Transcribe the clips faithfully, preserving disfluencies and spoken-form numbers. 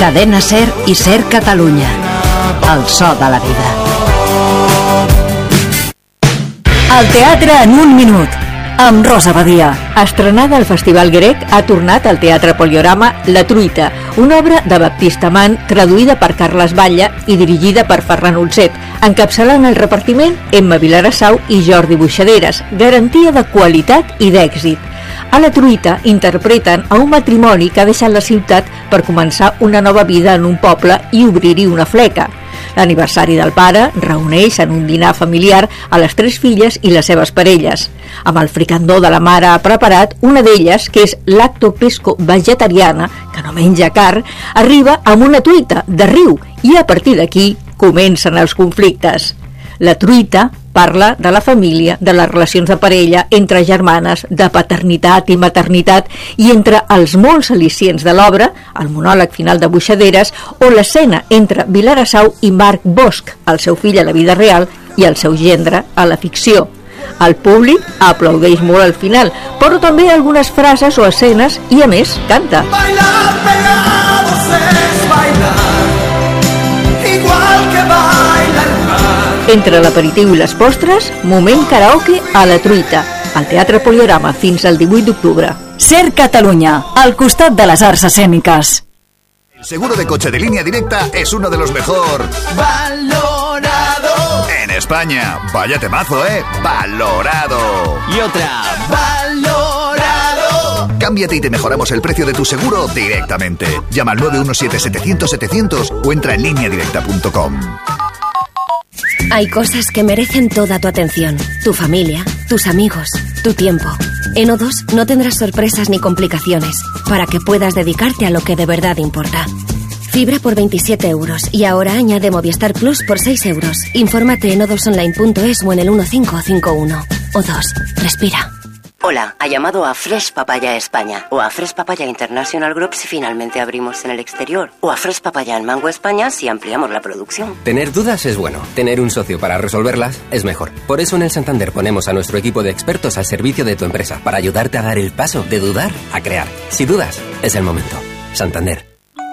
Cadena Ser i Ser Catalunya. El so de la vida. El teatre en un minut, amb Rosa Badia. Estrenada al Festival Grec, ha tornat al Teatre Poliorama La Truita, una obra de Baptista Mann traduïda per Carles Batlle i dirigida per Ferran Ulset, encapçalant el repartiment Emma Vilarassau i Jordi Buixaderes, garantia de qualitat i d'èxit. A La Truita interpreten a un matrimoni que ha deixat la ciutat per començar una nova vida en un poble i obrir-hi una fleca. L'aniversari del pare reuneix en un dinar familiar a les tres filles i les seves parelles. Amb el fricandó de la mare ha preparat, una d'elles, que és lactopesco vegetariana, que no menja carn, arriba amb una truita de riu i a partir d'aquí comencen els conflictes. La Truita parla de la família, de les relacions de parella, entre germanes, de paternitat i maternitat, i entre els molts al·licients de l'obra, el monòleg final de Buixaderes, o l'escena entre Vilarassau i Marc Bosch, el seu fill a la vida real i el seu gendre a la ficció. El públic aplaudeix molt al final, però també algunes frases o escenes i, a més, canta. Bailar pegados es bailar, igual que baila el mar. Entre l'aperitiu i les postres, moment karaoke a La Truita, al Teatre Poliorama fins al divuit d'octubre. Ser Catalunya, al costat de les arts escèniques. El seguro de coche de Línea Directa es uno de los mejor valorado en España. Vaya temazo, ¿eh? Valorado. Y otra, valorado. Cámbiate y te mejoramos el precio de tu seguro directamente. Llama al nueve uno siete setecientos setecientos o entra en línea directa punto com. Hay cosas que merecen toda tu atención. Tu familia, tus amigos, tu tiempo. En O dos no tendrás sorpresas ni complicaciones para que puedas dedicarte a lo que de verdad importa. Fibra por veintisiete euros y ahora añade Movistar Plus por seis euros. Infórmate en o dos online punto es o en el uno cinco cinco uno. O dos, respira. Hola, ha llamado a Fresh Papaya España o a Fresh Papaya International Group si finalmente abrimos en el exterior o a Fresh Papaya en Mango España si ampliamos la producción. Tener dudas es bueno, tener un socio para resolverlas es mejor. Por eso en el Santander ponemos a nuestro equipo de expertos al servicio de tu empresa para ayudarte a dar el paso de dudar a crear. Si dudas, es el momento. Santander.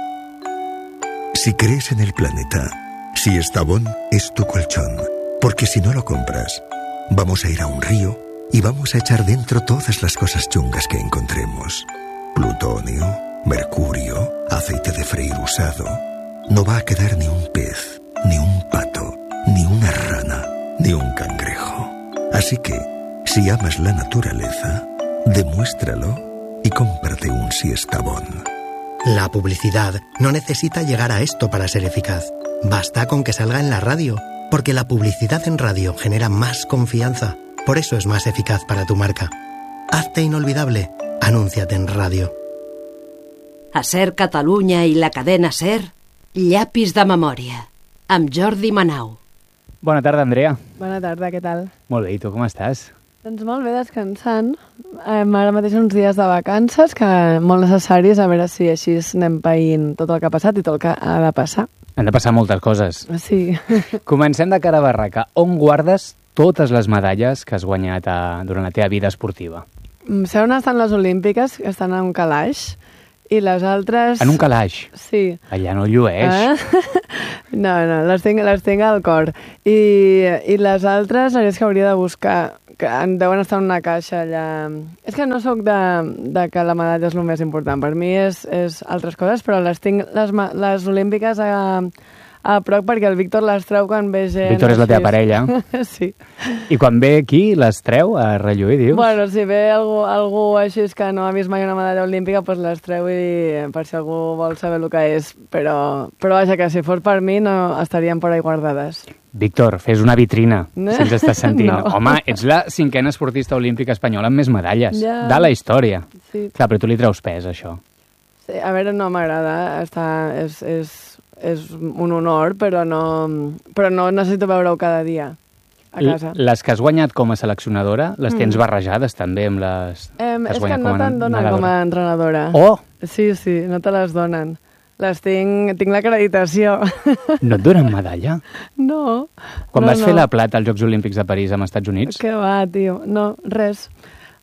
Si crees en el planeta, si Estavón es tu colchón, porque si no lo compras, vamos a ir a un río y vamos a echar dentro todas las cosas chungas que encontremos. Plutonio, mercurio, aceite de freír usado. No va a quedar ni un pez, ni un pato, ni una rana, ni un cangrejo. Así que, si amas la naturaleza, demuéstralo y cómprate un Siestabón. La publicidad no necesita llegar a esto para ser eficaz. Basta con que salga en la radio, porque la publicidad en radio genera más confianza. Por eso es más eficaz para tu marca. Hazte inolvidable. Anúnciate en ràdio. A Ser Catalunya i la cadena Ser, Llapis de memòria, amb Jordi Manau. Bona tarda, Andrea. Bona tarda, què tal? Molt bé, i tu com estàs? Doncs molt bé, descansant. Eh, ara mateix uns dies de vacances, que molt necessaris, a veure si així anem païnt tot el que ha passat i tot el que ha de passar. Han de passar moltes coses. Sí. Comencem de cara a barraca. On guardes totes les medalles que has guanyat a, durant la teva vida esportiva? Sé on estan les olímpiques, que estan en un calaix, i les altres... En un calaix? Sí. Allà no llueix. Eh? No, no, les tinc, les tinc al cor. I, i les altres, és que hauria de buscar, que deuen estar en una caixa allà. És que no sóc de, de que la medalla és el més important. Per mi és, és altres coses, però les tinc, les, les olímpiques a... a prop, perquè el Víctor les treu quan ve gent... Víctor és la teva parella. Sí. I quan ve aquí, les treu a relluir, dius? Bueno, si ve algú, algú així que no ha vist mai una medalla olímpica, doncs les treu i per si algú vol saber el que és. Però, però vaja, que si fos per mi no estarien per ahí guardades. Víctor, fes una vitrina, si ens estàs sentint. No. Home, ets la cinquena esportista olímpica espanyola amb més medalles ja. de la història. Sí. Clar, però tu li treus pes, això. Sí, a veure, no m'agrada. Està... És, és... és un honor, però no, però no necessito veure-ho cada dia a casa. Les que has guanyat com a seleccionadora, les tens mm. barrejades també amb les eh, que has és que guanyat no com a te'n donen nedadora. com a entrenadora. Oh! Sí, sí, no te les donen. Les tinc, tinc l'acreditació. No et donen medalla? No. Quan no, vas no. fer la plata als Jocs Olímpics de París amb els Estats Units? Que va, tio. No, res.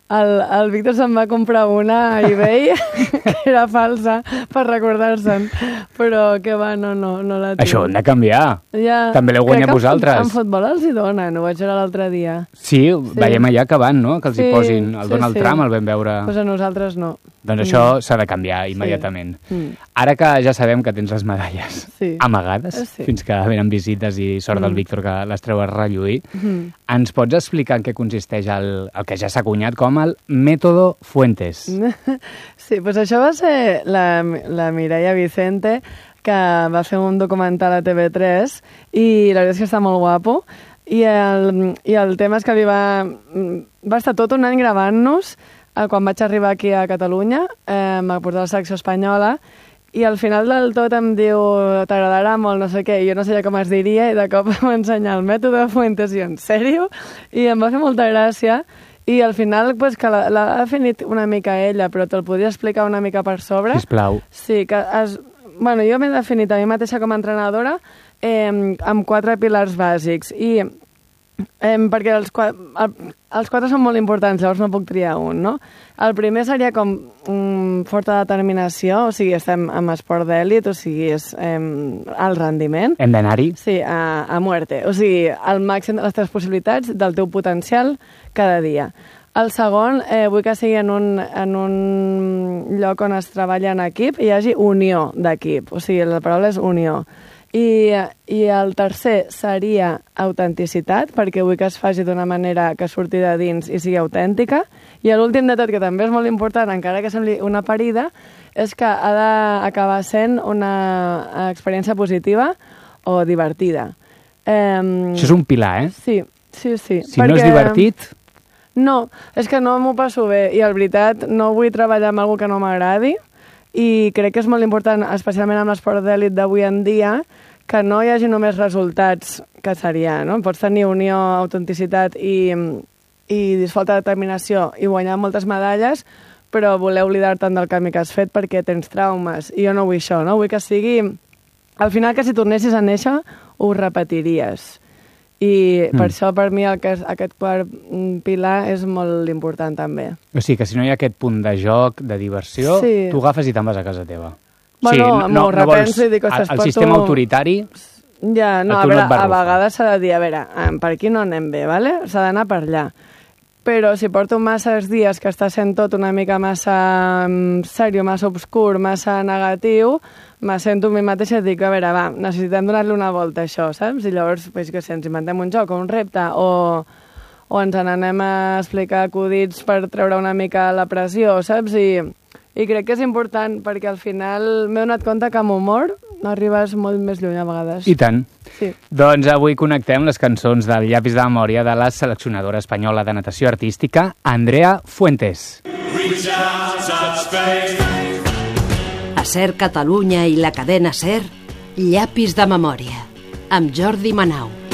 el, el Víctor se'n va comprar una a eBay, que era falsa, per recordar-se'n, però que va, no, no, no la tinc. Això ho hem de canviar. Ja, també l'heu guanyat vosaltres. En futbol els hi donen, ho vaig veure l'altre dia. Sí, sí, veiem allà que van, no?, que els sí, hi posin el sí, Donald sí. Trump, el vam veure... Pues a nosaltres no. Doncs això mm. s'ha de canviar immediatament. Sí. Mm. Ara que ja sabem que tens les medalles sí. amagades, sí. fins que venen visites i sort mm. del Víctor que les treu a relluir, mm. ens pots explicar en què consisteix el, el que ja s'ha cunyat com el Método Fuentes? Sí, doncs això va ser la, la Mireia Vicente, que va fer un documental a T V tres i la veritat és que està molt guapo. I el, i el tema és que li va, va estar tot un any gravant-nos quan vaig arribar aquí a Catalunya, eh, m'ha portat la selecció espanyola, i al final del tot em diu t'agradarà molt, no sé què, i jo no sabia com es diria, i de cop em va ensenyar el Método Fuentes, i en sèrio? I em va fer molta gràcia, i al final pues, que l'ha definit una mica ella, però te'l podria explicar una mica per sobre. Sisplau. Sí, que es, bueno, jo m'he definit a mi mateixa com a entrenadora eh, amb quatre pilars bàsics, i Eh, perquè els, el, els quatre són molt importants, llavors no puc triar un, no? El primer seria com um, forta determinació, o sigui, estem en esport d'èlit, o sigui, és eh, el rendiment. Hem d'anar-hi? Sí, a, a muerte. O sigui, al màxim de les teves possibilitats, del teu potencial, cada dia. El segon, eh, vull que sigui en un, en un lloc on es treballa en equip i hi hagi unió d'equip, o sigui, la paraula és unió. I, I el tercer seria autenticitat, perquè vull que es faci d'una manera que surti de dins i sigui autèntica. I l'últim de tot, que també és molt important, encara que sembli una parida, és que ha d'acabar sent una experiència positiva o divertida. Eh, Això és un pilar, eh? Sí, sí, sí. Si perquè... no és divertit... No, és que no m'ho passo bé, i en veritat no vull treballar amb algú que no m'agradi, i crec que és molt important, especialment amb l'esport d'èlit d'avui en dia, que no hi hagi només resultats, que seria, no? Pots tenir unió, autenticitat i, i falta de determinació i guanyar moltes medalles, però voler oblidar-te'n del camí que has fet perquè tens traumes. I jo no vull això, no? Vull que sigui... Al final, que si tornessis a néixer, ho repetiries. I per mm. això, per mi, el que és, aquest quart pilar és molt important, també. O sigui, que si no hi ha aquest punt de joc, de diversió, sí. tu agafes i te'n vas a casa teva. Bueno, sí, no, m'ho no repenso i dic, ostres, el sistema tu... autoritari... Ja, no, a, a veure, no a vegades s'ha de dir, a veure, per aquí no anem bé, ¿vale? S'ha d'anar per allà. Però si porto masses dies que està sent tot una mica massa sèrio, massa obscur, massa negatiu, me sento a mi mateixa i dic, a veure, va, necessitem donar-li una volta a això, saps? I llavors, pues, que si ens inventem un joc o un repte o, o ens n'anem a explicar acudits per treure una mica la pressió, saps? I, i crec que és important perquè al final m'he donat compte que amb humor no arribes molt més lluny a vegades. I tant. Sí. Doncs avui connectem les cançons del Llapis de memòria de la seleccionadora espanyola de natació artística, Andrea Fuentes. A Ser Catalunya i la cadena Ser, Llapis de memòria, amb Jordi Manau.